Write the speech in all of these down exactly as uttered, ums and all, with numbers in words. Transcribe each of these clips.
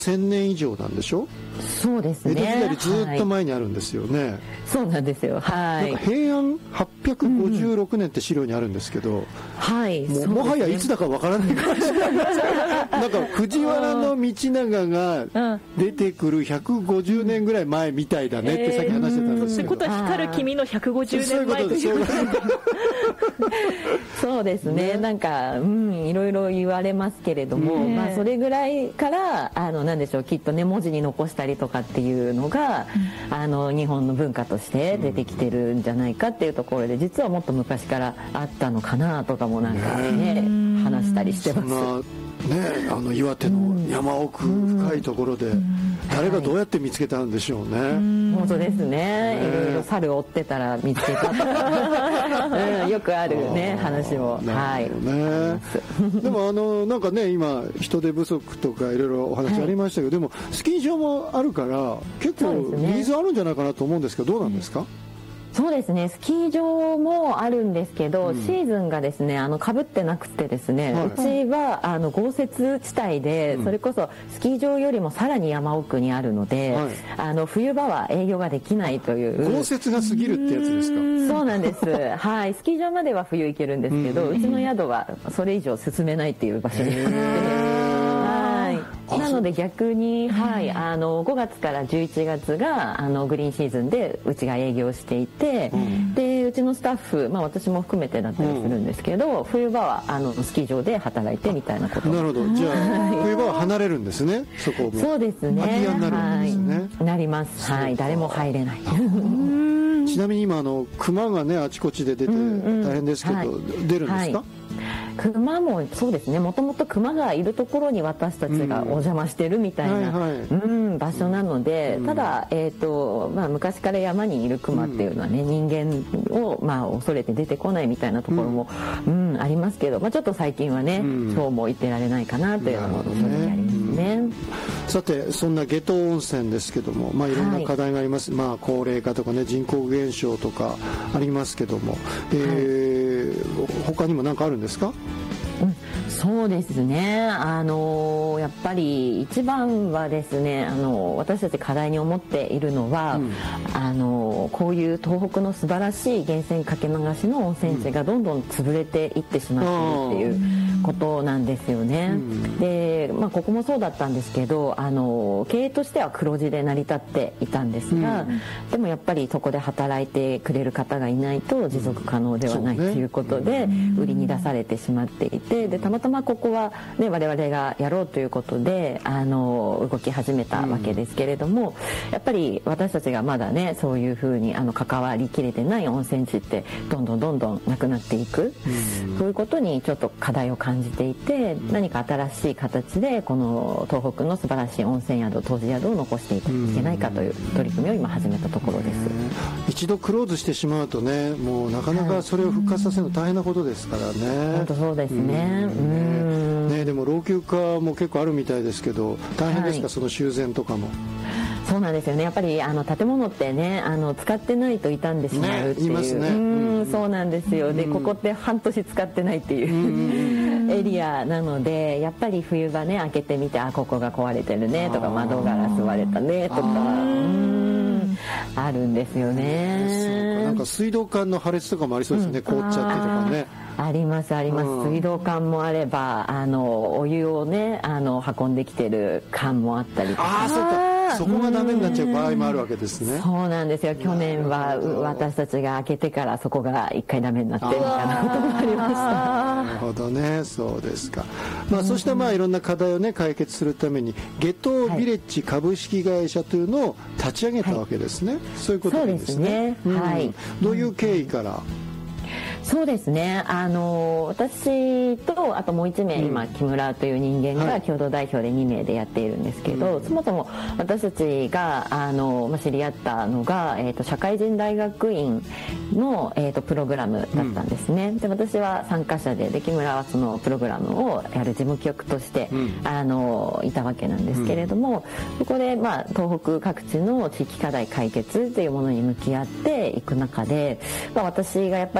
せんねん以上なんでしょ。 そうですね。 江戸時代よりずっと前にあるんですよね。はい、 そうなんですよ。はい。 なんか平安はっぴゃくごじゅうろくねんって資料にあるんですけど、うん、 はい。 もう、もはやいつだかわからない感じなんですなんか藤原道長が出てくるひゃくごじゅうねんぐらい前みたいだねってさっき話してたんですけど。 ってことは光る君のひゃくごじゅうねんまえということで。 そうですね。なんか、うん、いろいろ言われますけれども、まあそれぐらいからあのなんでしょう、きっとね文字に残したりとかっていうのが、うん、あの日本の文化として出てきてるんじゃないかっていうところで、実はもっと昔からあったのかなとかもなんかね、ね話したりしてます。 そんなね、あの岩手の山奥深いところで誰がどうやって見つけたんでしょうね。 本当ですね。いろいろ猿追ってたら見つけた、うん、よくあるね話も、はい、 ね、でもあのなんかね今人手不足とかいろいろお話ありましたけど、はい、でもスキー場もあるから結構ニーズあるんじゃないかなと思うんですけど、どうなんですか？ そうですね、スキー場もあるんですけど、うん、シーズンがですねあの被ってなくてですね、はい、うちはあの豪雪地帯で、うん、それこそスキー場よりもさらに山奥にあるので、はい、あの冬場は営業ができないという。 豪雪が過ぎるってやつですか？ そうなんです、はい、スキー場までは冬行けるんですけど、うん、うちの宿はそれ以上進めないっていう場所になってなので逆に、はい、あのごがつからじゅういちがつがあのグリーンシーズンでうちが営業していて、うん、でうちのスタッフ、まあ、私も含めてだったりするんですけど、うん、冬場はあのスキー場で働いてみたいなこと。 なるほど、じゃあ冬場は離れるんですね、そこも。 そうですね、 空き家になるんですね、 はい、なります、はい、誰も入れないちなみに今あの熊がねあちこちで出て大変ですけど、うんうん、出るんですか？はい、 熊もそうですね、もともと熊がいるところに私たちがお邪魔してるみたいな、うんはいはいうん、場所なので、うん、ただ、えーとまあ、昔から山にいる熊っていうのはね、うん、人間を、まあ、恐れて出てこないみたいなところも、うんうん、ありますけど、まあ、ちょっと最近はね、うん、そうも言ってられないかなというのも正直ありますね。うん、 さてそんな夏油温泉ですけども、まあ、いろんな課題があります、はい、まあ、高齢化とかね人口減少とかありますけども、えーはい、他にも何かあるんですか？ うん、そうですね、あのやっぱり一番はですね、あの私たち課題に思っているのは、うん、あのこういう東北の素晴らしい源泉かけ流しの温泉地がどんどん潰れていってしまっているっていうことなんですよね。うん、で、まあ、ここもそうだったんですけど、あの経営としては黒字で成り立っていたんですが、うん、でもやっぱりそこで働いてくれる方がいないと持続可能ではないということで、売りに出されてしまっていて、でたまたまここは、ね、我々がやろうということであの動き始めたわけですけれども、うん、やっぱり私たちがまだねそういうふうにあの関わりきれてない温泉地ってどんどんどんどんなくなっていく、うん、そういうことにちょっと課題を感じていて、うん、何か新しい形でこの東北の素晴らしい温泉宿湯治宿を残していけないかという取り組みを今始めたところです。 うん、一度クローズしてしまうとね、もうなかなかそれを復活させるの大変なことですからね。 本当そうですね。うんうんね、でも老朽化も結構あるみたいですけど大変ですか、はい、その修繕とかも。 そうなんですよね、やっぱりあの建物ってねあの使ってないと傷んでしまうっていう、ね、言いますね。うんそうなんですよ。でここって半年使ってないっていうエリアなので、やっぱり冬場ね開けてみて、あここが壊れてるねとか窓ガラス割れたねとかうんあるんですよね。 なんか水道管の破裂とかもありそうですね、うん、凍っちゃってとかね。 ありますあります、うん、水道管もあればあのお湯をねあの運んできてる管もあったりとか。 ああそうか、そこがダメになっちゃう場合もあるわけですね。 そうなんですよ。去年は私たちが開けてからそこが一回ダメになってみたいなこともありました。 なるほどね、そうですか。まあ、そしてまあいろんな課題をね解決するために夏油ビレッジ株式会社というのを立ち上げたわけですね、はい、そういうことですね。 そうですね、うん、はい。 どういう経緯から？ そうですね、あの私とあともういち名、うん、今木村という人間が共同代表でに名でやっているんですけど、はい、そもそも私たちがあの、まあ、知り合ったのが、えー、と社会人大学院の、えー、とプログラムだったんですね、うん、で私は参加者で、で木村はそのプログラムをやる事務局として、うん、あのいたわけなんですけれども、うん、そこで、まあ、東北各地の地域課題解決というものに向き合っていく中で、まあ、私がやっぱり今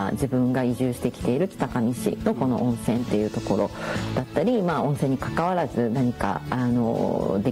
まあ、自分が移住してきている北上市のこの温泉っていうところだったり、まあ、温泉に関わらず何かあので